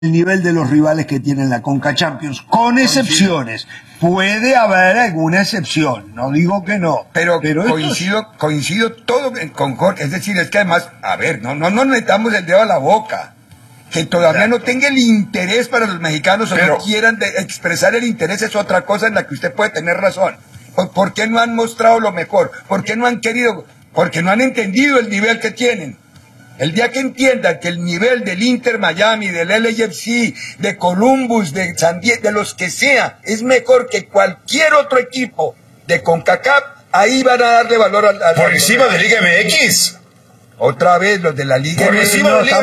el nivel de los rivales que tienen la Conca Champions, con excepciones. Puede haber alguna excepción, no digo que no. Pero coincido todo con Jorge, es decir, es que además, a ver, no nos metamos el dedo a la boca. Que todavía no tenga el interés para los mexicanos o no quieran expresar el interés es otra cosa en la que usted puede tener razón. ¿Por qué no han mostrado lo mejor? ¿Por qué no han querido? Porque no han entendido el nivel que tienen. El día que entiendan que el nivel del Inter Miami, del LAFC, de Columbus, de San Diego, de los que sea, es mejor que cualquier otro equipo de CONCACAF, ahí van a darle valor al por encima de Liga MX. Otra vez los de la Liga MX. Estamos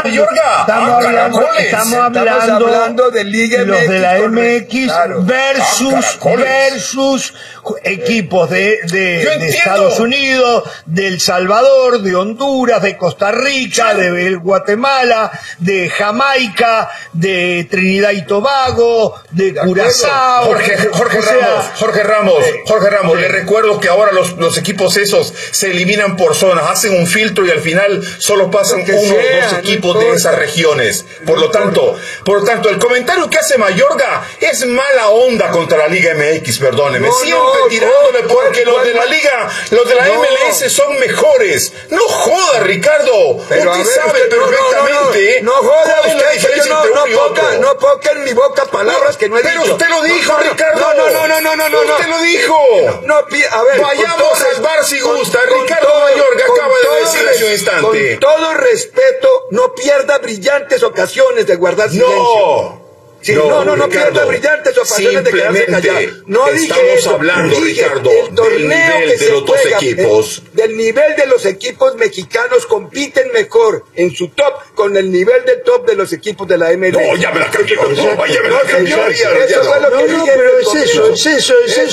hablando de Liga MX. Los de la MX versus equipos de Estados Unidos, de El Salvador, de Honduras, de Costa Rica, de Guatemala, de Jamaica, de Trinidad y Tobago, de Curazao. Jorge Ramos, le recuerdo que ahora los equipos esos se eliminan por zonas, hacen un filtro y al final solo pasan uno o dos equipos de esas regiones. Por lo tanto, el comentario que hace Mayorga es mala onda contra la Liga MX, perdóneme. Siempre tirándome porque los de la Liga, los de la MLS son mejores. No joda, Ricardo. Pero usted sabe perfectamente. No joda, no ponga en mi boca palabras que no he dicho. Pero usted lo dijo, Ricardo. No. Usted lo dijo. A ver, vayamos al bar si gusta. Ricardo Mayorga acaba de decir hace un instante. Con todo respeto, no pierda brillantes ocasiones de guardar silencio. No pierda brillantes ocasiones de quedarse callado. No dije eso. Hablando, Ricardo, del nivel de los dos equipos. Del nivel de los equipos mexicanos compiten mejor en su top con el nivel del top de los equipos de la MLS. No, ya me la cambió. Eso fue lo que dije. Pero es eso.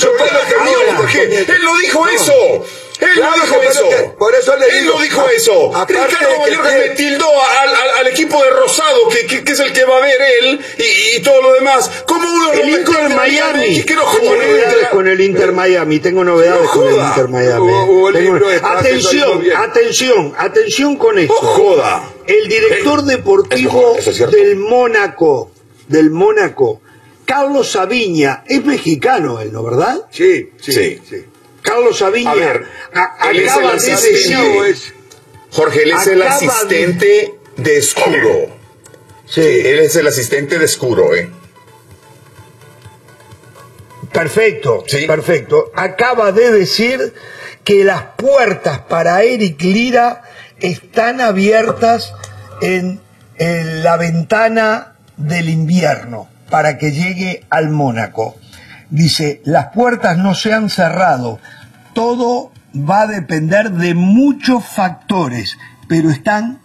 Él lo dijo eso. Él lo dijo eso. Por eso le digo. Él lo dijo eso. Ricardo Mayorga me tildó al equipo de Rosado, que es el que va a ver él y todo lo demás. ¿Cómo uno el Inter Miami? Tengo novedades con el Inter Miami. Tengo novedades con el Inter Miami. Atención con esto. Joda. El director deportivo del Mónaco, Carlos Saviña, es mexicano él, ¿no, verdad? Sí. Carlos Saviña acaba de decir, Jorge, él es el asistente de Escuro. Sí. Él es el asistente de Escuro, Perfecto, ¿sí? Perfecto. Acaba de decir que las puertas para Eric Lira están abiertas en la ventana del invierno para que llegue al Mónaco. Dice, las puertas no se han cerrado, todo va a depender de muchos factores, pero están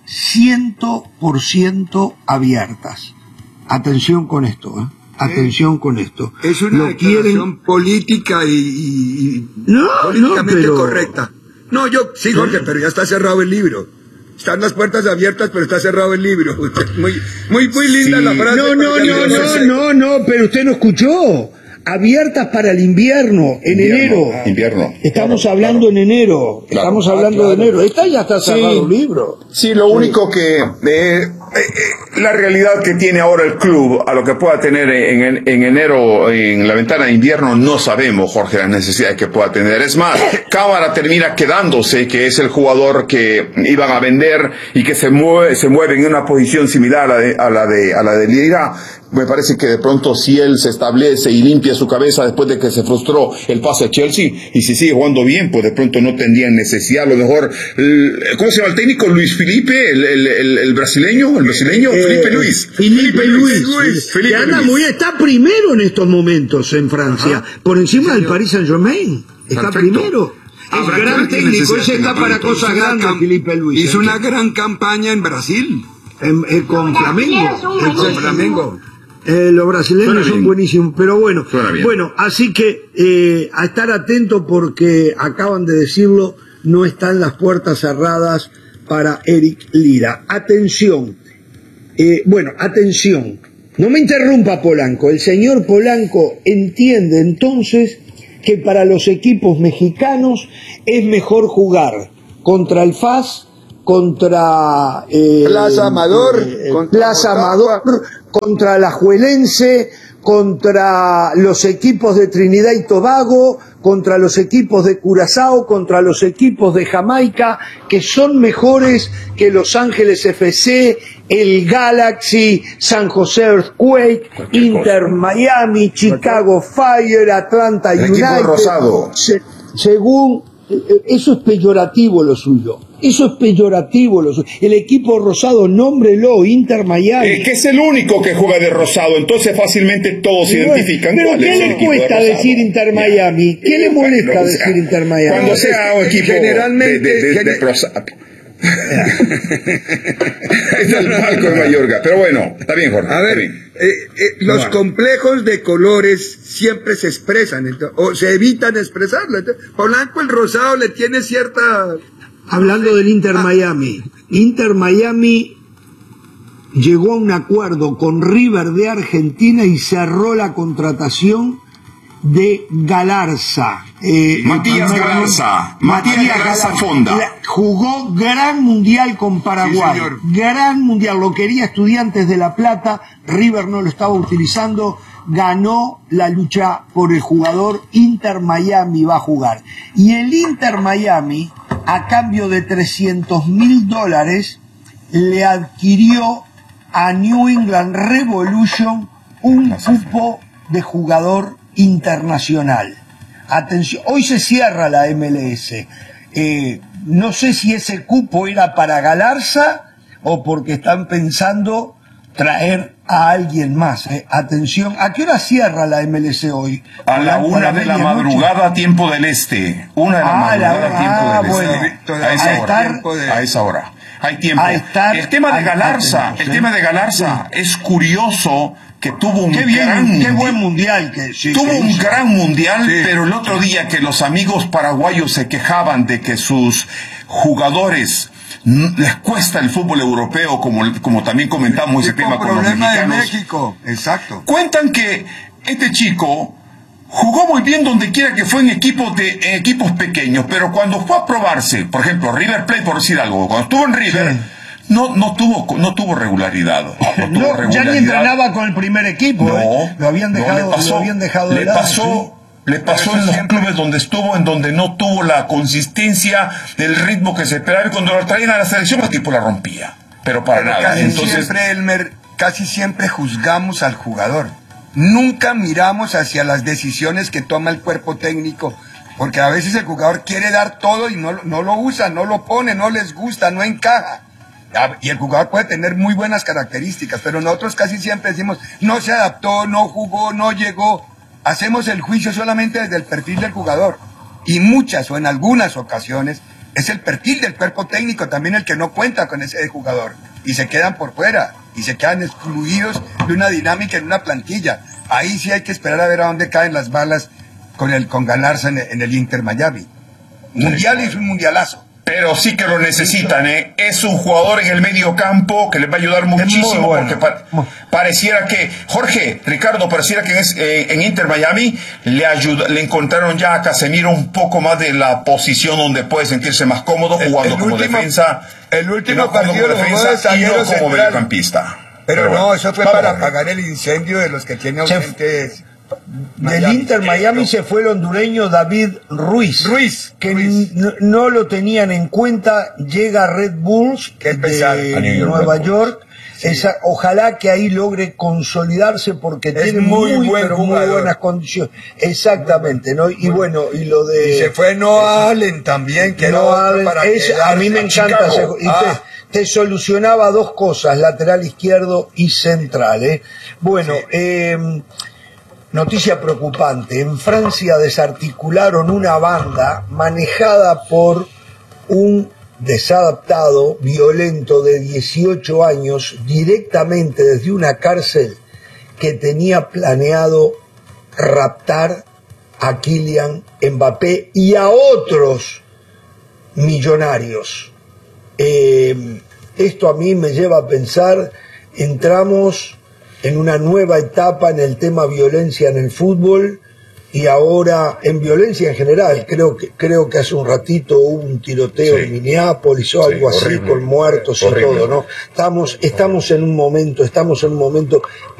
100% abiertas. Atención con esto, Atención con esto. Es una declaración política y políticamente correcta. Sí, Jorge, pero ya está cerrado el libro. Están las puertas abiertas, pero está cerrado el libro. Muy linda la frase. No, pero usted no escuchó. Abiertas para el invierno, enero. Invierno. Estamos hablando en enero. Estamos hablando de enero. Esta ya está cerrado el libro. Sí, lo único que la realidad que tiene ahora el club a lo que pueda tener en enero en la ventana de invierno no sabemos, Jorge, las necesidades que pueda tener. Es más, Cámara termina quedándose, que es el jugador que iban a vender y que se mueve en una posición similar a la de Lira. Me parece que de pronto si él se establece y limpia su cabeza después de que se frustró el pase a Chelsea y si sigue jugando bien, pues de pronto no tendrían necesidad. A lo mejor, ¿cómo se llama el técnico? Luis Felipe, el brasileño, Felipe Luis. Felipe Luis. Está primero en estos momentos en Francia, por encima del Paris Saint-Germain. Está primero. Es gran técnico, ese está para cosas grandes, Felipe Luis. Hizo una gran campaña en Brasil. Con Flamengo. Los brasileños son buenísimos, pero bueno, así que a estar atento porque acaban de decirlo, no están las puertas cerradas para Eric Lira. Atención, atención, no me interrumpa Polanco, el señor Polanco entiende entonces que para los equipos mexicanos es mejor jugar contra el FAS, contra Plaza Amador, Plaza Amador, contra Alajuelense, contra los equipos de Trinidad y Tobago, contra los equipos de Curazao, contra los equipos de Jamaica, que son mejores que Los Ángeles FC, el Galaxy, San José Earthquake, Inter Miami, Chicago Fire, Atlanta El United. equipo rosado. Según, eso es peyorativo lo suyo. Eso es peyorativo lo suyo. El equipo rosado, nómbrelo, Inter Miami. Que es el único que juega de rosado, entonces fácilmente todos se identifican. Pero ¿Cuál ¿qué es el le equipo cuesta de rosado? decir Inter Miami? ¿Qué le molesta Bueno, o sea, decir Inter Miami? Cuando sea un equipo generalmente- de rosado. Es el palco de Mayorga. Pero bueno, está bien, Jorge. A está ver, bien. los Bueno. complejos de colores siempre se expresan, o se evitan expresarlo. Entonces, Polanco, el rosado, le tiene cierta... Hablando del Inter Miami. Inter Miami llegó a un acuerdo con River de Argentina y cerró la contratación de Galarza. Matías Galarza Fonda. Jugó gran mundial con Paraguay. Sí, señor. Gran mundial. Lo quería Estudiantes de La Plata. River no lo estaba utilizando. Ganó la lucha por el jugador. Inter Miami va a jugar. Y el Inter Miami, a cambio de $300.000, le adquirió a New England Revolution un cupo de jugador internacional. Atención, hoy se cierra la MLS. No sé si ese cupo era para Galarza o porque están pensando traer a alguien más. Atención, ¿a qué hora cierra la MLS hoy? A la 1 de la madrugada, tiempo del este. 1 de la madrugada, tiempo del este. bueno. A esa hora. Tiempo de- A esa hora. Hay tiempo. A estar El tema de Galarza, atentos, el tema de Galarza es curioso que tuvo un Qué gran bien, qué mundial. buen mundial que sí, Tuvo que un hizo. gran mundial, Sí. pero el otro día que los amigos paraguayos se quejaban de que sus jugadores les cuesta el fútbol europeo, como también comentamos ese Tipo tema con los problema de mexicanos. México, exacto. Cuentan que este chico jugó muy bien donde quiera que fue en equipos pequeños, pero cuando fue a probarse, por ejemplo, River Plate, por decir algo, cuando estuvo en River, no tuvo regularidad. No, ya ni entrenaba con el primer equipo. Lo habían dejado, lo habían dejado de lado, sí. Le pasó en los clubes donde estuvo, en donde no tuvo la consistencia del ritmo que se esperaba, y cuando lo traían a la selección el tipo la rompía, pero para nada. Casi Entonces, siempre, Elmer, casi siempre juzgamos al jugador. Nunca miramos hacia las decisiones que toma el cuerpo técnico, porque a veces el jugador quiere dar todo y no lo usa, no lo pone, no les gusta, no encaja. Y el jugador puede tener muy buenas características, pero nosotros casi siempre decimos, no se adaptó, no jugó, no llegó. Hacemos el juicio solamente desde el perfil del jugador. Y muchas o en algunas ocasiones es el perfil del cuerpo técnico también el que no cuenta con ese jugador. Y se quedan por fuera, y se quedan excluidos de una dinámica en una plantilla. Ahí sí hay que esperar a ver a dónde caen las balas con Galarza en el Inter Miami. Mundial es un mundialazo. pero sí que lo necesitan, ¿eh? Es un jugador en el medio campo que les va a ayudar muchísimo, bueno. porque pareciera que, Jorge, Ricardo, pareciera que en Inter Miami le encontraron ya a Casemiro un poco más de la posición donde puede sentirse más cómodo jugando como defensa. El último jugando partido como lo jugó de defensa y no zaguero como central. mediocampista. Pero no, bueno, eso fue vamos, para Jorge. apagar el incendio de los que tiene ausentes. Del Inter Miami se fue el hondureño David Ruiz. Que Ruiz. no lo tenían en cuenta. Llega a Red Bulls Qué pesar. de A New York Nueva Red Bulls. York. Ojalá que ahí logre consolidarse porque tiene muy buen pero muy jugador. buenas condiciones. Exactamente, ¿no? Y bueno, y lo de... Y se fue Noah Allen también, que No, era Allen, para a mí me encanta. Chicago. Y te solucionaba dos cosas, lateral izquierdo y central. Bueno, noticia preocupante. En Francia desarticularon una banda manejada por un desadaptado, violento de 18 años, directamente desde una cárcel que tenía planeado raptar a Kylian Mbappé y a otros millonarios. Esto a mí me lleva a pensar, entramos en una nueva etapa en el tema violencia en el fútbol, y ahora en violencia en general. Creo que hace un ratito hubo un tiroteo en Minneapolis o algo así, con muertos y todo, ¿no? Estamos en un momento